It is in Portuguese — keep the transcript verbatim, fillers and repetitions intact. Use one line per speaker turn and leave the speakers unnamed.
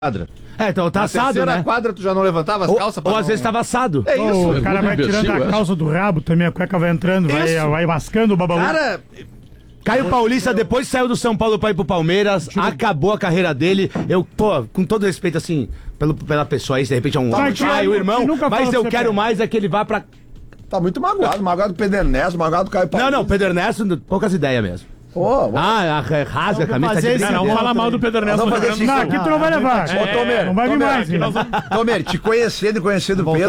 quadra.
É, então tá
Na
assado,
terceira
né?
quadra tu já não levantava as
Ou,
calças?
ou
não...
às vezes tava assado.
É isso.
O cara vai tirando a calça do rabo também, a cueca vai entrando, vai,
Isso.
vai mascando o babaú.
Cara,
Caio Paulista depois saiu do São Paulo pra ir pro Palmeiras, acabou a carreira dele. Eu, pô, com todo respeito, assim, pelo, pela pessoa aí, se de repente é um
Mas
pai,
que-
o irmão,
que nunca
mas
falou
eu
pra você,
quero
cara.
mais é que ele vá pra...
Tá muito magoado, magoado do Pedro Ernesto, magoado do Caio
Não,
Paulista.
não, Pedro Ernesto, poucas ideias mesmo.
Ô,
Ah, a- rasga a camisa, tá de
fazer esse-
Não,
brincadeira.
não fala mal do Pedro Ernesto.
Vamos fazer
Não,
assim,
aqui tu não vai levar.
Ô, Tomer,
Não vai vir
Tomer,
mais.
aqui
hein?
nós vamos- Tomer, te conhecendo e conhecendo o Pedro,